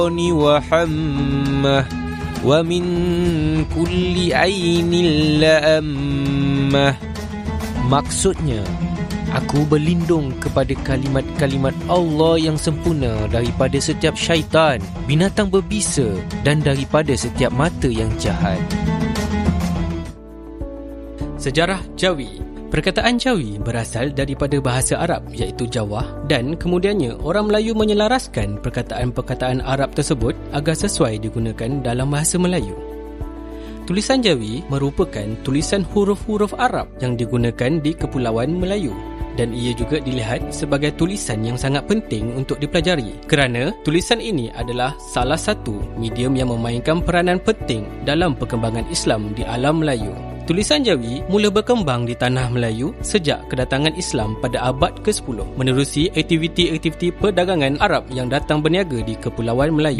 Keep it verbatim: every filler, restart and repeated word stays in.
وحمة ومن كل عين لأمة. Maksudnya, aku berlindung kepada kalimat-kalimat Allah yang sempurna daripada setiap syaitan, binatang berbisa dan daripada setiap mata yang jahat. Sejarah Jawi. Perkataan Jawi berasal daripada bahasa Arab iaitu Jawah, dan kemudiannya orang Melayu menyelaraskan perkataan-perkataan Arab tersebut agar sesuai digunakan dalam bahasa Melayu. Tulisan Jawi merupakan tulisan huruf-huruf Arab yang digunakan di Kepulauan Melayu, dan ia juga dilihat sebagai tulisan yang sangat penting untuk dipelajari kerana tulisan ini adalah salah satu medium yang memainkan peranan penting dalam perkembangan Islam di alam Melayu. Tulisan Jawi mula berkembang di tanah Melayu sejak kedatangan Islam pada abad ke sepuluh menerusi aktiviti-aktiviti perdagangan Arab yang datang berniaga di Kepulauan Melayu.